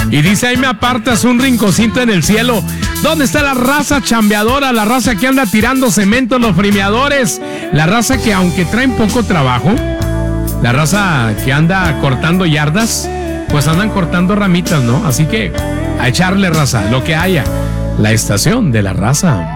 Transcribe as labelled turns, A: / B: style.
A: Y dice, ahí me apartas un rinconcito en el cielo. ¿Dónde está la raza chambeadora? La raza que anda tirando cemento en los frimeadores. La raza que aunque traen poco trabajo, la raza que anda cortando yardas, pues andan cortando ramitas, ¿no? Así que a echarle raza, lo que haya. La estación de la raza.